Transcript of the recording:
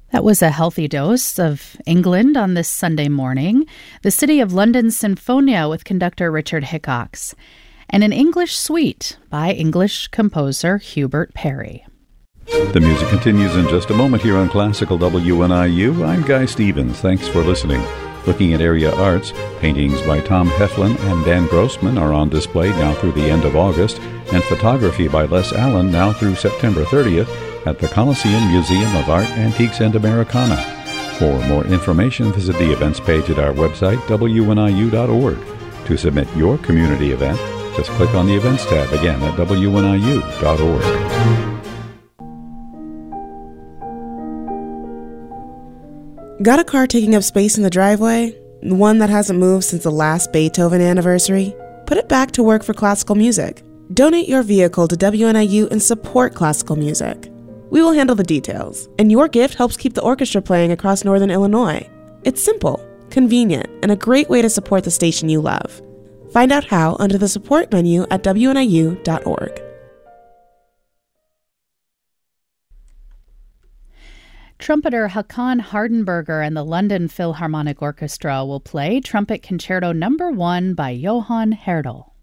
That was a healthy dose of England on this Sunday morning. The City of London Sinfonia with conductor Richard Hickox. And an English suite by English composer Hubert Parry. The music continues in just a moment here on Classical WNIU. I'm Guy Stevens. Thanks for listening. Looking at area arts, paintings by Tom Heflin and Dan Grossman are on display now through the end of August, and photography by Les Allen now through September 30th at the Coliseum Museum of Art, Antiques, and Americana. For more information, visit the events page at our website, wniu.org. To submit your community event, just click on the Events tab again at wniu.org. Got a car taking up space in the driveway? One that hasn't moved since the last Beethoven anniversary? Put it back to work for classical music. Donate your vehicle to WNIU and support classical music. We will handle the details, and your gift helps keep the orchestra playing across Northern Illinois. It's simple, convenient, and a great way to support the station you love. Find out how under the support menu at wniu.org. Trumpeter Hakan Hardenberger and the London Philharmonic Orchestra will play Trumpet Concerto No. 1 by Johann Herdel.